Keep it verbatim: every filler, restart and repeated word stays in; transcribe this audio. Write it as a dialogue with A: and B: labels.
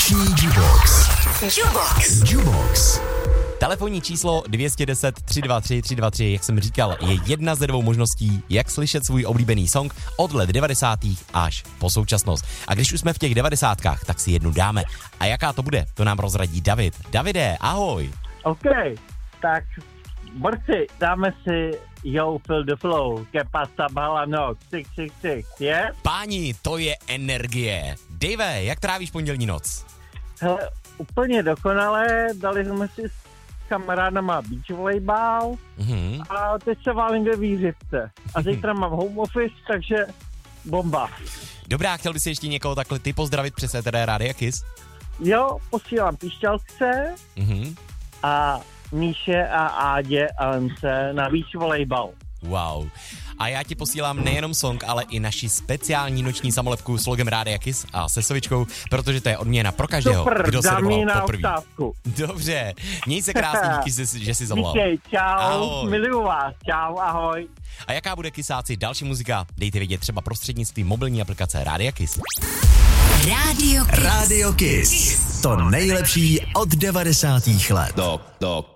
A: Noční Jukebox.
B: Jukebox.
A: Jukebox.
C: Telefonní číslo dvě stě deset, tři dva tři, tři dva tři, jak jsem říkal, je jedna ze dvou možností, jak slyšet svůj oblíbený song od let devadesátých až po současnost. A když už jsme v těch devadesátkách, tak si jednu dáme. A jaká to bude, to nám rozradí David. Davide, ahoj.
D: OK, tak borci, dáme si Yo Feel the Flow, que pasa balano, six six six, je? Yeah?
C: Páni, to je energie. Dave, jak trávíš pondělní noc?
D: Hele, úplně dokonale, dali jsme si s kamarádama beach volejbal
C: Mhm.
D: a teď se válím ve výřivce. A zítra mám home office, takže bomba.
C: Dobrá, chtěl bys ještě někoho takhle ty pozdravit přes é té dé Rádia Kiss?
D: Jo, posílám Píšťalce
C: Mhm.
D: a Míše a Ádě a Lence na beach volejbal.
C: Wow. A já ti posílám nejenom song, ale i naši speciální noční samolepku s logem Rádia Kiss a se sovičkou, protože to je odměna pro každého,
D: Super,
C: kdo se
D: dám jí
C: dovolal
D: na
C: poprvé.
D: oktávku.
C: Dobře, měj se krásně, díky, že jsi zavolal.
D: Díky, čau,
C: Ahoj.
D: miluju vás, čau, ahoj.
C: A jaká bude Kissáci další muzika? Dejte vědět třeba prostřednictvím mobilní aplikace Rádia Kiss.
B: Rádio Kiss.
A: Radio Kiss. To nejlepší od devadesátých let.
E: Dog, dog.